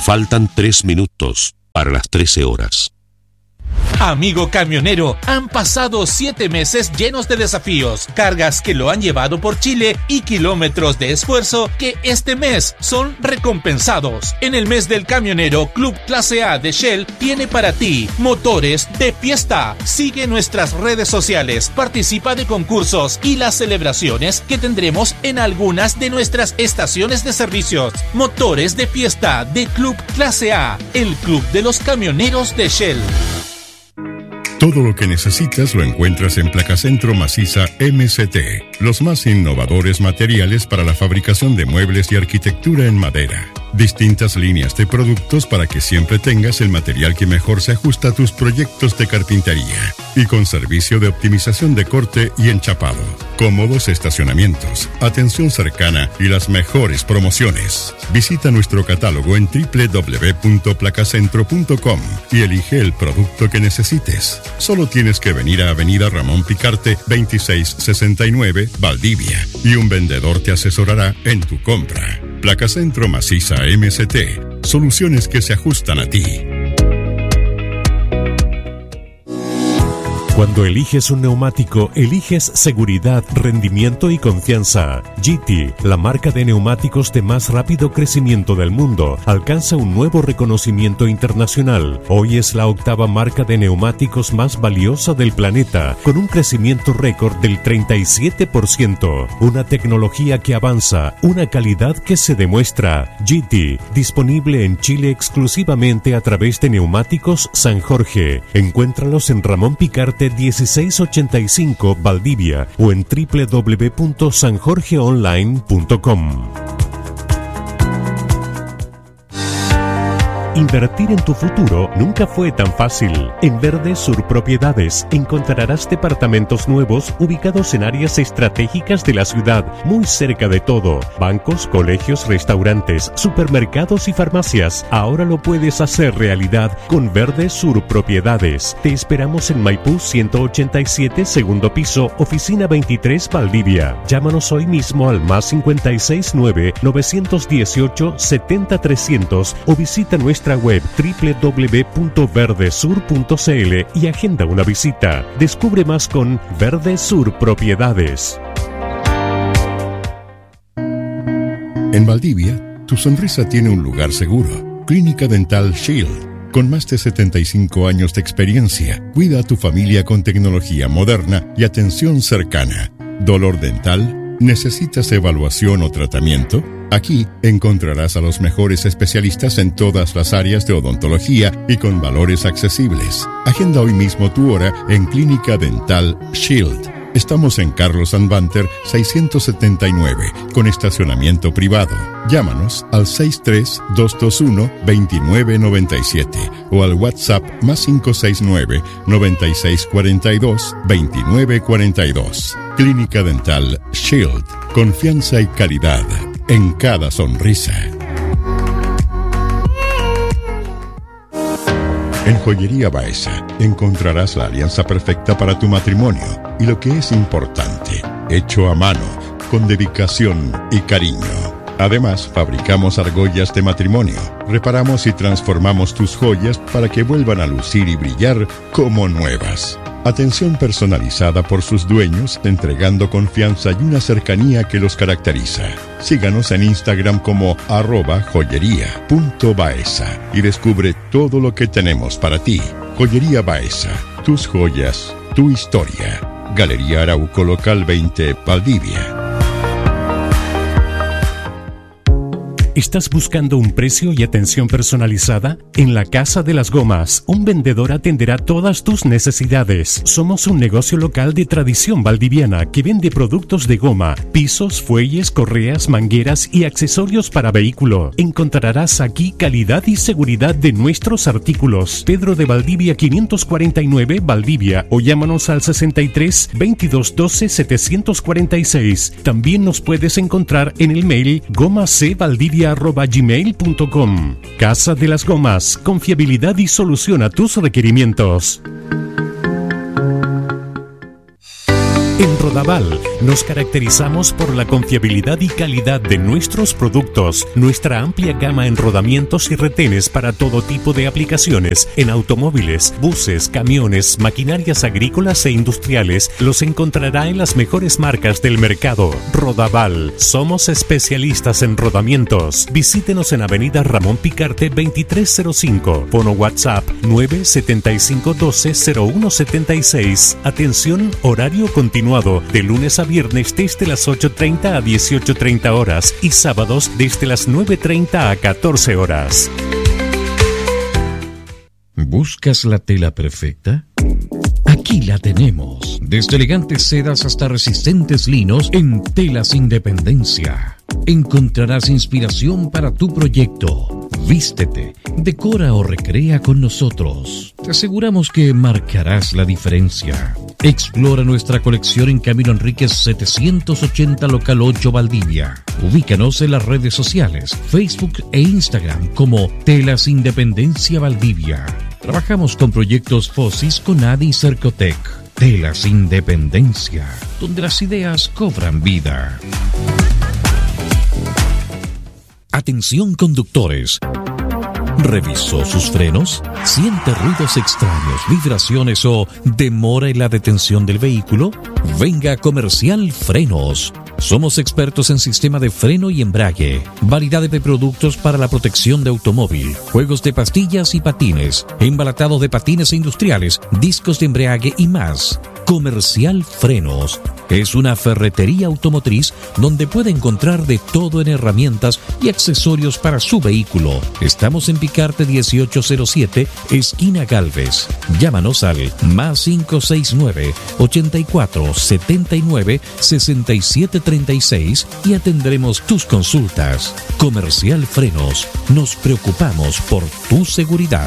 Faltan 3 minutos para las 13 horas. Amigo camionero, han pasado 7 meses llenos de desafíos, cargas que lo han llevado por Chile y kilómetros de esfuerzo que este mes son recompensados. En el mes del camionero, Club Clase A de Shell tiene para ti motores de fiesta. Sigue nuestras redes sociales, participa de concursos y las celebraciones que tendremos en algunas de nuestras estaciones de servicios. Motores de fiesta de Club Clase A, el club de los camioneros de Shell. Todo lo que necesitas lo encuentras en Placacentro Maciza MCT, los más innovadores materiales para la fabricación de muebles y arquitectura en madera. Distintas líneas de productos para que siempre tengas el material que mejor se ajusta a tus proyectos de carpintería. Y con servicio de optimización de corte y enchapado. Cómodos estacionamientos, atención cercana y las mejores promociones. Visita nuestro catálogo en www.placacentro.com y elige el producto que necesites. Solo tienes que venir a Avenida Ramón Picarte 2669, Valdivia, y un vendedor te asesorará en tu compra. Placacentro Maciza MCT. Soluciones que se ajustan a ti. Cuando eliges un neumático, eliges seguridad, rendimiento y confianza. GT, la marca de neumáticos de más rápido crecimiento del mundo, alcanza un nuevo reconocimiento internacional. Hoy es la 8ª marca de neumáticos más valiosa del planeta, con un crecimiento récord del 37%. Una tecnología que avanza, una calidad que se demuestra. GT, disponible en Chile exclusivamente a través de Neumáticos San Jorge. Encuéntralos en Ramón Picarte 1685 Valdivia o en www.sanjorgeonline.com. Invertir en tu futuro nunca fue tan fácil. En Verde Sur Propiedades encontrarás departamentos nuevos ubicados en áreas estratégicas de la ciudad, muy cerca de todo. Bancos, colegios, restaurantes, supermercados y farmacias. Ahora lo puedes hacer realidad con Verde Sur Propiedades. Te esperamos en Maipú 187, segundo piso, oficina 23, Valdivia. Llámanos hoy mismo al +569 918 70 300 o visita nuestra web www.verdesur.cl y agenda una visita. Descubre más con Verde Sur Propiedades. En Valdivia, tu sonrisa tiene un lugar seguro. Clínica Dental Shield. Con más de 75 años de experiencia, cuida a tu familia con tecnología moderna y atención cercana. ¿Dolor dental? ¿Necesitas evaluación o tratamiento? Aquí encontrarás a los mejores especialistas en todas las áreas de odontología y con valores accesibles. Agenda hoy mismo tu hora en Clínica Dental Shield. Estamos en Carlos Anbanter 679, con estacionamiento privado. Llámanos al 63-221-2997 o al WhatsApp +569 9642 2942. Clínica Dental Shield. Confianza y calidad en cada sonrisa. En Joyería Baeza encontrarás la alianza perfecta para tu matrimonio y lo que es importante, hecho a mano, con dedicación y cariño. Además, fabricamos argollas de matrimonio, reparamos y transformamos tus joyas para que vuelvan a lucir y brillar como nuevas. Atención personalizada por sus dueños, entregando confianza y una cercanía que los caracteriza. Síganos en Instagram como @joyería.baeza y descubre todo lo que tenemos para ti. Joyería Baeza, tus joyas, tu historia. Galería Arauco, local 20, Valdivia. ¿Estás buscando un precio y atención personalizada? En la Casa de las Gomas, un vendedor atenderá todas tus necesidades. Somos un negocio local de tradición valdiviana que vende productos de goma, pisos, fuelles, correas, mangueras y accesorios para vehículo. Encontrarás aquí calidad y seguridad de nuestros artículos. Pedro de Valdivia 549, Valdivia, o llámanos al 63 22 12 746. También nos puedes encontrar en el mail gomacvaldivia@gmail.com. Casa de las Gomas, confiabilidad y solución a tus requerimientos. En Rodaval nos caracterizamos por la confiabilidad y calidad de nuestros productos, nuestra amplia gama en rodamientos y retenes para todo tipo de aplicaciones en automóviles, buses, camiones, maquinarias agrícolas e industriales. Los encontrará en las mejores marcas del mercado. Rodaval, somos especialistas en rodamientos. Visítenos en Avenida Ramón Picarte 2305, fono WhatsApp 975120176. Atención, horario continuado de lunes a viernes desde las 8:30 a 18:30 horas y sábados desde las 9:30 a 14 horas. ¿Buscas la tela perfecta? Aquí la tenemos, desde elegantes sedas hasta resistentes linos en Telas Independencia. Encontrarás inspiración para tu proyecto. Vístete, decora o recrea con nosotros. Te aseguramos que marcarás la diferencia. Explora nuestra colección en Camilo Enríquez 780, local 8, Valdivia. Ubícanos en las redes sociales, Facebook e Instagram como Telas Independencia Valdivia. Trabajamos con proyectos FOSIS con ADI y Cercotec. Telas Independencia, donde las ideas cobran vida. Atención conductores. ¿Revisó sus frenos? ¿Siente ruidos extraños, vibraciones o demora en la detención del vehículo? Venga a Comercial Frenos. Somos expertos en sistema de freno y embrague, variedad de productos para la protección de automóvil, juegos de pastillas y patines, embalatados de patines industriales, discos de embrague y más. Comercial Frenos es una ferretería automotriz donde puede encontrar de todo en herramientas y accesorios para su vehículo. Estamos en Picarte 1807, esquina Galvez. Llámanos al +569 84 79 67 36 y atendremos tus consultas. Comercial Frenos, nos preocupamos por tu seguridad.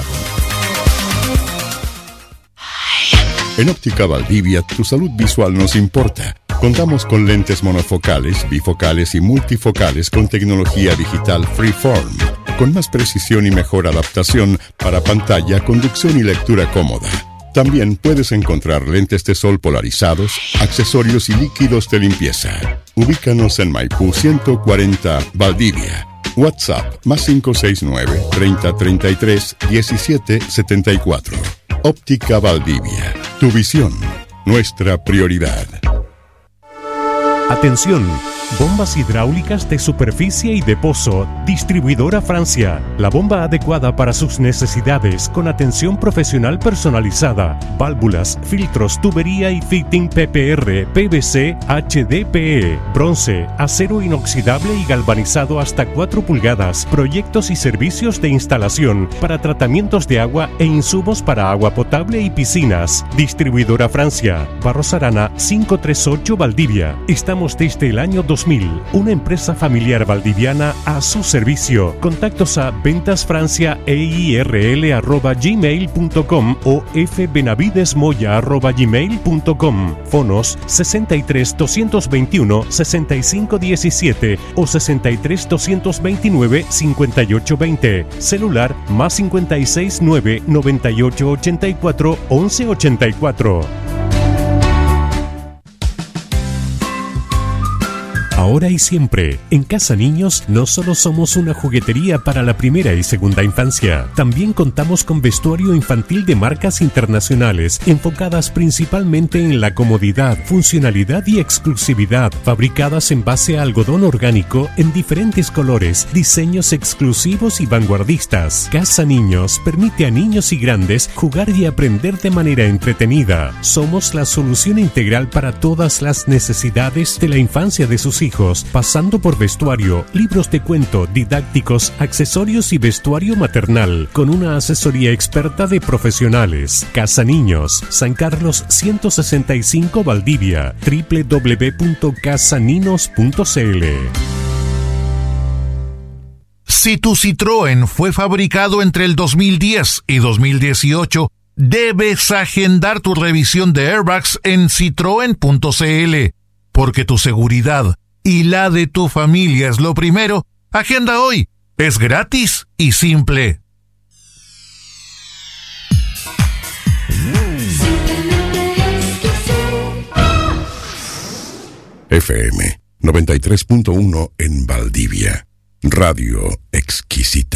En Óptica Valdivia, tu salud visual nos importa. Contamos con lentes monofocales, bifocales y multifocales con tecnología digital Freeform, con más precisión y mejor adaptación para pantalla, conducción y lectura cómoda. También puedes encontrar lentes de sol polarizados, accesorios y líquidos de limpieza. Ubícanos en Maipú 140, Valdivia. WhatsApp +569 3033 1774. Óptica Valdivia. Tu visión, nuestra prioridad. Atención, bombas hidráulicas de superficie y de pozo, distribuidora Francia, la bomba adecuada para sus necesidades con atención profesional personalizada, válvulas, filtros, tubería y fitting PPR, PVC, HDPE, bronce, acero inoxidable y galvanizado hasta 4 pulgadas, proyectos y servicios de instalación para tratamientos de agua e insumos para agua potable y piscinas. Distribuidora Francia, Barros Arana 538 Valdivia. Estamos desde el año 2000, una empresa familiar valdiviana a su servicio. Contactos a ventasfranciaeirl@gmail.com o fbenavidesmoya@gmail.com. Fonos 63 221 65 17 o 63 229 58 20. Celular +56 9 98 84 11 84. Ahora y siempre, en Casa Niños no solo somos una juguetería para la primera y segunda infancia, también contamos con vestuario infantil de marcas internacionales, enfocadas principalmente en la comodidad, funcionalidad y exclusividad, fabricadas en base a algodón orgánico en diferentes colores, diseños exclusivos y vanguardistas. Casa Niños permite a niños y grandes jugar y aprender de manera entretenida. Somos la solución integral para todas las necesidades de la infancia de sus hijos, pasando por vestuario, libros de cuento, didácticos, accesorios y vestuario maternal, con una asesoría experta de profesionales. Casa Niños, San Carlos 165 Valdivia, www.casaninos.cl. Si tu Citroën fue fabricado entre el 2010 y 2018, debes agendar tu revisión de airbags en citroen.cl, porque tu seguridad y la de tu familia es lo primero. Agenda hoy. Es gratis y simple. FM 93.1 en Valdivia. Radio exquisita.